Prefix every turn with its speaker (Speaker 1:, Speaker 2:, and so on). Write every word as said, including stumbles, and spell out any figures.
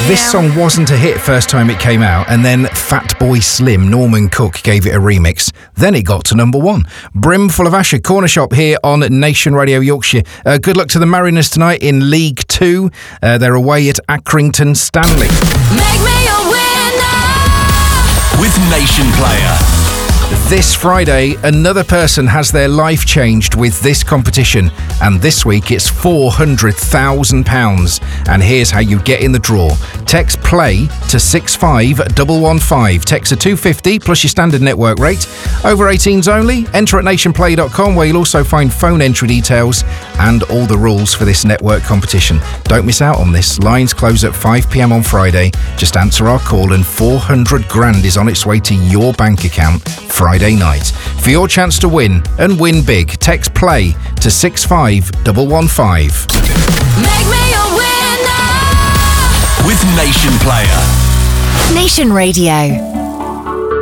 Speaker 1: This song wasn't a hit first time it came out, and then Fatboy Slim, Norman Cook, gave it a remix. Then it got to number one. Brimful of Asher, Corner Shop here on Nation Radio Yorkshire. Uh, good luck to the Mariners tonight in League Two. Uh, they're away at Accrington Stanley.
Speaker 2: Make me a winner
Speaker 3: with Nation Player.
Speaker 1: This Friday, another person has their life changed with this competition, and this week it's four hundred thousand pounds. And here's how you get in the draw. Text PLAY to six five one one five. Text a two fifty plus your standard network rate. Over eighteens only. Enter at nation play dot com, where you'll also find phone entry details and all the rules for this network competition. Don't miss out on this. Lines close at five p m on Friday. Just answer our call and four hundred grand is on its way to your bank account Friday night. For your chance to win and win big, text PLAY to six five one one five.
Speaker 2: Make me a winner
Speaker 3: with Nation Player.
Speaker 4: Nation Radio.